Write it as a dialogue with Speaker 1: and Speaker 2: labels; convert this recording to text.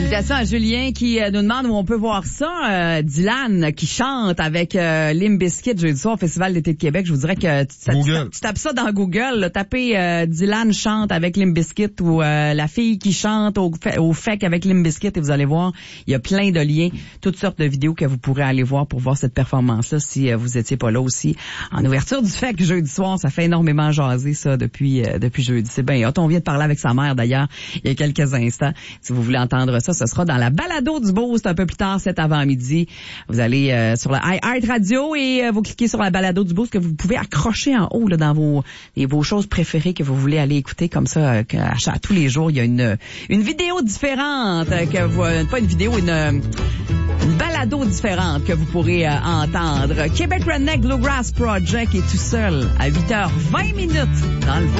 Speaker 1: Salutations à Julien qui nous demande où on peut voir ça. Dylan qui chante avec Limp Bizkit jeudi soir au Festival d'été de Québec. Je vous dirais que tu tapes ça dans Google, là, tapez Dylan chante avec Limp Bizkit ou la fille qui chante au FEC avec Limp Bizkit et vous allez voir, il y a plein de liens, toutes sortes de vidéos que vous pourrez aller voir pour voir cette performance-là si vous étiez pas là aussi. En ouverture du FEC jeudi soir, ça fait énormément jaser ça depuis jeudi. C'est bien hot. On vient de parler avec sa mère d'ailleurs il y a quelques instants. Si vous voulez entendre ça, ce sera dans la balado du Boost un peu plus tard cet avant-midi. Vous allez sur la iHeart Radio et vous cliquez sur la balado du Boost que vous pouvez accrocher en haut là, dans vos choses préférées que vous voulez aller écouter comme ça à tous les jours. Il y a une vidéo différente pas une vidéo, une balado différente que vous pourrez entendre. Québec Redneck Bluegrass Project est tout seul à 8h20 dans le